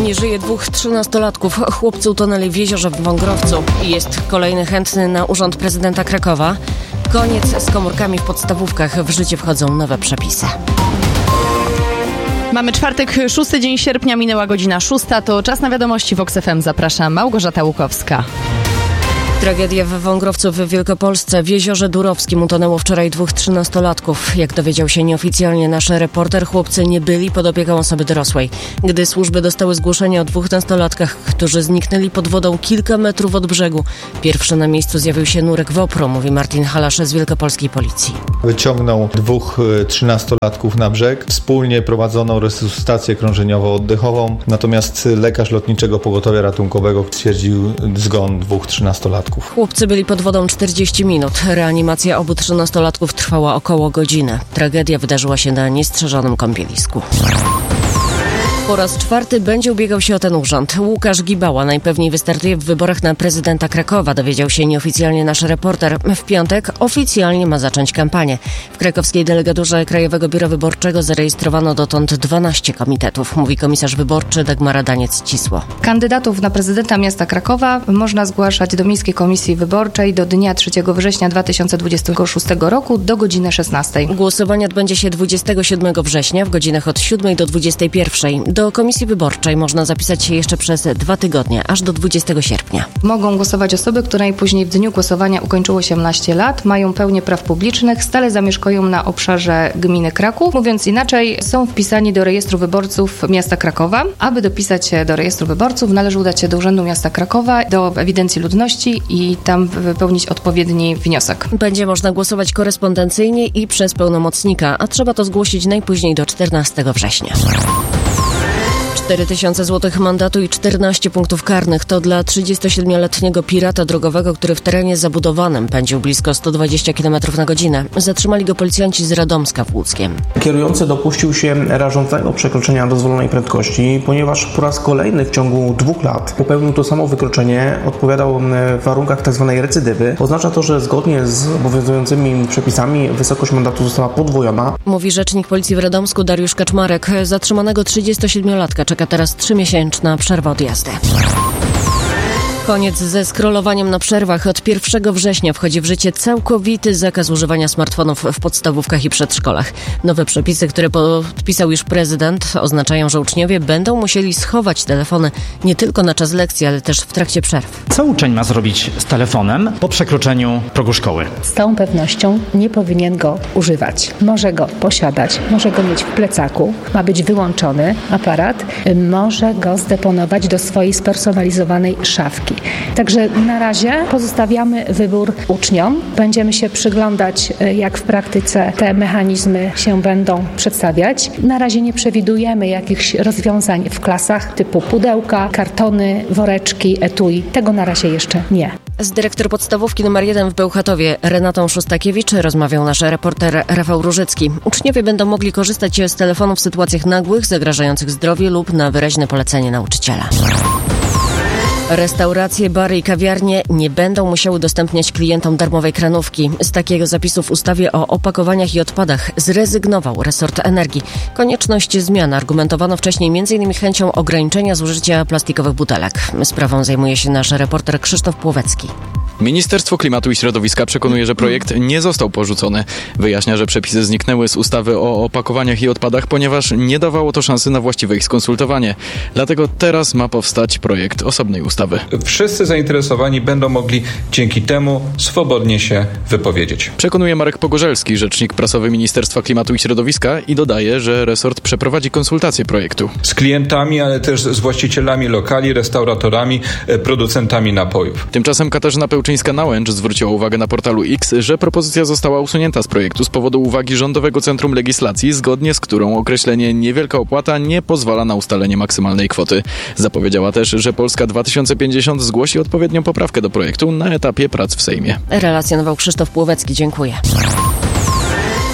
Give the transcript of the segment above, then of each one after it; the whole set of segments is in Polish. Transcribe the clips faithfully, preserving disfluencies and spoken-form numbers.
Nie żyje dwóch trzynastolatków. Chłopcy utonęli w jeziorze w Wągrowcu. Jest kolejny chętny na urząd prezydenta Krakowa. Koniec z komórkami w podstawówkach. W życie wchodzą nowe przepisy. Mamy czwartek, szósty dzień sierpnia, minęła godzina szósta. To czas na wiadomości w Vox F M. Zapraszam Małgorzata Łukowska. Tragedia w Wągrowcu w Wielkopolsce. W jeziorze Durowskim utonęło wczoraj dwóch trzynastolatków. Jak dowiedział się nieoficjalnie nasz reporter, chłopcy nie byli pod opieką osoby dorosłej. Gdy służby dostały zgłoszenie o dwóch nastolatkach, którzy zniknęli pod wodą kilka metrów od brzegu, pierwszy na miejscu zjawił się nurek WOPR-u, mówi Martin Halasz z wielkopolskiej policji. Wyciągnął dwóch trzynastolatków na brzeg. Wspólnie prowadzono resuscytację krążeniowo-oddechową, natomiast lekarz Lotniczego Pogotowia Ratunkowego stwierdził zgon dwóch trzynastolatków. Chłopcy byli pod wodą czterdzieści minut. Reanimacja obu trzynastolatków trwała około godziny. Tragedia wydarzyła się na niestrzeżonym kąpielisku. Po raz czwarty będzie ubiegał się o ten urząd. Łukasz Gibała najpewniej wystartuje w wyborach na prezydenta Krakowa, dowiedział się nieoficjalnie nasz reporter. W piątek oficjalnie ma zacząć kampanię. W krakowskiej delegaturze Krajowego Biura Wyborczego zarejestrowano dotąd dwanaście komitetów, mówi komisarz wyborczy Dagmara Daniec-Cisło. Kandydatów na prezydenta miasta Krakowa można zgłaszać do Miejskiej Komisji Wyborczej do dnia trzeciego września dwa tysiące dwudziestego szóstego roku do godziny szesnastej. Głosowanie odbędzie się dwudziestego siódmego września w godzinach od siódmej do dwudziestej pierwszej. Do Komisji Wyborczej można zapisać się jeszcze przez dwa tygodnie, aż do dwudziestego sierpnia. Mogą głosować osoby, które najpóźniej w dniu głosowania ukończyły osiemnaście lat, mają pełnię praw publicznych, stale zamieszkują na obszarze gminy Kraków. Mówiąc inaczej, są wpisani do rejestru wyborców miasta Krakowa. Aby dopisać się do rejestru wyborców, należy udać się do Urzędu Miasta Krakowa, do ewidencji ludności i tam wypełnić odpowiedni wniosek. Będzie można głosować korespondencyjnie i przez pełnomocnika, a trzeba to zgłosić najpóźniej do czternastego września. cztery tysiące złotych mandatu i czternaście punktów karnych to dla trzydziestosiedmioletniego pirata drogowego, który w terenie zabudowanym pędził blisko sto dwadzieścia kilometrów na godzinę. Zatrzymali go policjanci z Radomska w Łódzkiem. Kierujący dopuścił się rażącego przekroczenia dozwolonej prędkości, ponieważ po raz kolejny w ciągu dwóch lat popełnił to samo wykroczenie, odpowiadał w warunkach tzw. recydywy. Oznacza to, że zgodnie z obowiązującymi przepisami wysokość mandatu została podwojona. Mówi rzecznik policji w Radomsku Dariusz Kaczmarek. Zatrzymanego trzydziestosiedmiolatka czeka teraz trzymiesięczna przerwa od jazdy. Koniec ze scrollowaniem na przerwach. Od pierwszego września wchodzi w życie całkowity zakaz używania smartfonów w podstawówkach i przedszkolach. Nowe przepisy, które podpisał już prezydent, oznaczają, że uczniowie będą musieli schować telefony nie tylko na czas lekcji, ale też w trakcie przerw. Co uczeń ma zrobić z telefonem po przekroczeniu progu szkoły? Z całą pewnością nie powinien go używać. Może go posiadać, może go mieć w plecaku, ma być wyłączony aparat, może go zdeponować do swojej spersonalizowanej szafki. Także na razie pozostawiamy wybór uczniom. Będziemy się przyglądać, jak w praktyce te mechanizmy się będą przedstawiać. Na razie nie przewidujemy jakichś rozwiązań w klasach typu pudełka, kartony, woreczki, etui. Tego na razie jeszcze nie. Z dyrektor podstawówki numer jeden w Bełchatowie Renatą Szustakiewicz rozmawiał nasz reporter Rafał Różycki. Uczniowie będą mogli korzystać z telefonu w sytuacjach nagłych, zagrażających zdrowiu lub na wyraźne polecenie nauczyciela. Restauracje, bary i kawiarnie nie będą musiały udostępniać klientom darmowej kranówki. Z takiego zapisu w ustawie o opakowaniach i odpadach zrezygnował resort energii. Konieczność zmian argumentowano wcześniej między innymi chęcią ograniczenia zużycia plastikowych butelek. Sprawą zajmuje się nasz reporter Krzysztof Płowecki. Ministerstwo Klimatu i Środowiska przekonuje, że projekt nie został porzucony. Wyjaśnia, że przepisy zniknęły z ustawy o opakowaniach i odpadach, ponieważ nie dawało to szansy na właściwe ich skonsultowanie. Dlatego teraz ma powstać projekt osobnej ustawy. Wszyscy zainteresowani będą mogli dzięki temu swobodnie się wypowiedzieć. Przekonuje Marek Pogorzelski, rzecznik prasowy Ministerstwa Klimatu i Środowiska, i dodaje, że resort przeprowadzi konsultacje projektu. Z klientami, ale też z właścicielami lokali, restauratorami, producentami napojów. Tymczasem Katarzyna Pełczyńska-Nałęcz zwróciła uwagę na portalu X, że propozycja została usunięta z projektu z powodu uwagi Rządowego Centrum Legislacji, zgodnie z którą określenie niewielka opłata nie pozwala na ustalenie maksymalnej kwoty. Zapowiedziała też, że Polska dwa tysiące pięćdziesiąt zgłosi odpowiednią poprawkę do projektu na etapie prac w Sejmie. Relacjonował Krzysztof Płowecki. Dziękuję.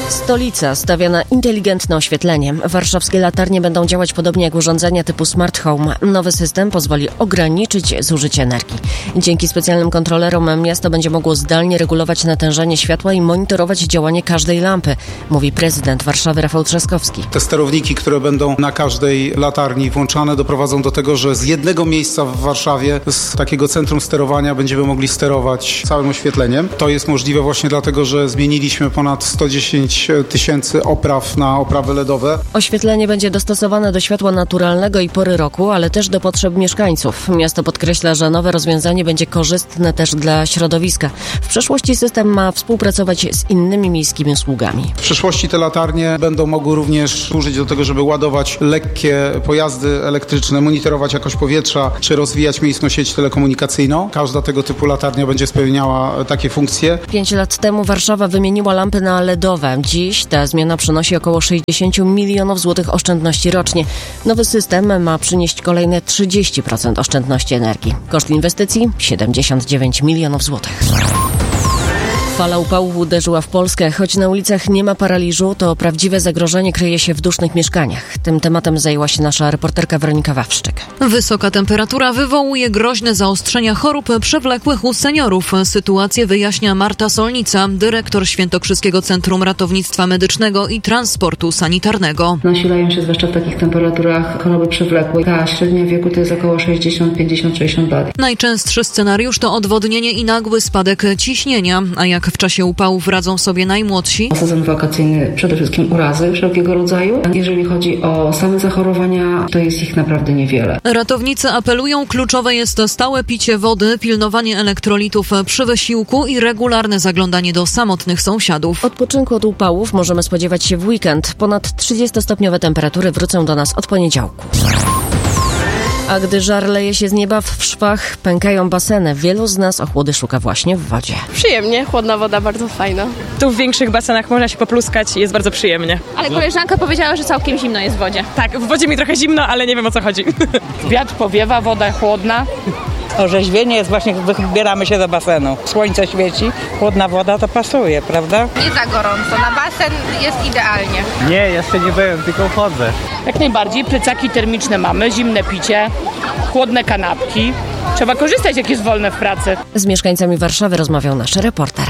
Stolica stawia na inteligentne oświetlenie. Warszawskie latarnie będą działać podobnie jak urządzenia typu smart home. Nowy system pozwoli ograniczyć zużycie energii. Dzięki specjalnym kontrolerom miasto będzie mogło zdalnie regulować natężenie światła i monitorować działanie każdej lampy, mówi prezydent Warszawy Rafał Trzaskowski. Te sterowniki, które będą na każdej latarni włączane, doprowadzą do tego, że z jednego miejsca w Warszawie, z takiego centrum sterowania, będziemy mogli sterować całym oświetleniem. To jest możliwe właśnie dlatego, że zmieniliśmy ponad sto dziesięć tysięcy opraw na oprawy ledowe. Oświetlenie będzie dostosowane do światła naturalnego i pory roku, ale też do potrzeb mieszkańców. Miasto podkreśla, że nowe rozwiązanie będzie korzystne też dla środowiska. W przyszłości system ma współpracować z innymi miejskimi usługami. W przyszłości te latarnie będą mogły również służyć do tego, żeby ładować lekkie pojazdy elektryczne, monitorować jakość powietrza, czy rozwijać miejską sieć telekomunikacyjną. Każda tego typu latarnia będzie spełniała takie funkcje. Pięć lat temu Warszawa wymieniła lampy na ledowe. Dziś ta zmiana przynosi około sześćdziesiąt milionów złotych oszczędności rocznie. Nowy system ma przynieść kolejne trzydzieści procent oszczędności energii. Koszt inwestycji siedemdziesiąt dziewięć milionów złotych. Fala upałów uderzyła w Polskę. Choć na ulicach nie ma paraliżu, to prawdziwe zagrożenie kryje się w dusznych mieszkaniach. Tym tematem zajęła się nasza reporterka Weronika Wawrzyk. Wysoka temperatura wywołuje groźne zaostrzenia chorób przewlekłych u seniorów. Sytuację wyjaśnia Marta Solnica, dyrektor Świętokrzyskiego Centrum Ratownictwa Medycznego i Transportu Sanitarnego. Nasilają się zwłaszcza w takich temperaturach choroby przewlekłe. Ta średnia wieku to jest około sześćdziesiąt, pięćdziesiąt, sześćdziesiąt lat. Najczęstszy scenariusz to odwodnienie i nagły spadek ciśnienia, a jak w czasie upałów radzą sobie najmłodsi? Sezon wakacyjny przede wszystkim urazy wszelkiego rodzaju. Jeżeli chodzi o same zachorowania, to jest ich naprawdę niewiele. Ratownicy apelują, kluczowe jest stałe picie wody, pilnowanie elektrolitów przy wysiłku i regularne zaglądanie do samotnych sąsiadów. Odpoczynku od upałów możemy spodziewać się w weekend. Ponad trzydziestostopniowe temperatury wrócą do nas od poniedziałku. A gdy żar leje się z nieba, w szwach pękają baseny. Wielu z nas ochłody szuka właśnie w wodzie. Przyjemnie, chłodna woda, bardzo fajna. Tu w większych basenach można się popluskać i jest bardzo przyjemnie. Ale koleżanka powiedziała, że całkiem zimno jest w wodzie. Tak, w wodzie mi trochę zimno, ale nie wiem, o co chodzi. Wiatr powiewa, woda chłodna. Orzeźwienie jest właśnie, wybieramy się do basenu. Słońce świeci, chłodna woda to pasuje, prawda? Nie za gorąco, na basen jest idealnie. Nie, jeszcze nie byłem, tylko chodzę. Jak najbardziej, plecaki termiczne mamy, zimne picie, chłodne kanapki. Trzeba korzystać, jak jest wolne w pracy. Z mieszkańcami Warszawy rozmawiał nasz reporter.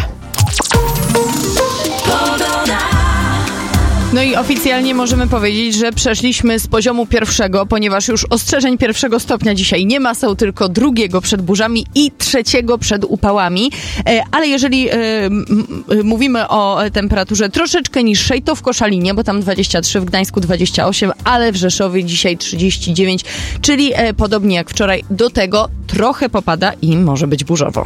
No i oficjalnie możemy powiedzieć, że przeszliśmy z poziomu pierwszego, ponieważ już ostrzeżeń pierwszego stopnia dzisiaj nie ma, są tylko drugiego przed burzami i trzeciego przed upałami. Ale jeżeli e, m, mówimy o temperaturze troszeczkę niższej, to w Koszalinie, bo tam dwadzieścia trzy, w Gdańsku dwadzieścia osiem, ale w Rzeszowie dzisiaj trzydzieści dziewięć, czyli e, podobnie jak wczoraj, do tego trochę popada i może być burzowo.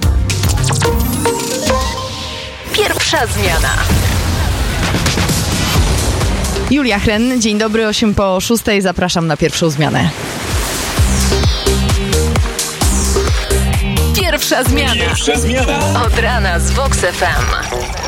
Pierwsza zmiana. Julia Hren, dzień dobry, osiem po szóstej, zapraszam na pierwszą zmianę. Pierwsza zmiana. Pierwsza zmiana. Od rana z Vox F M.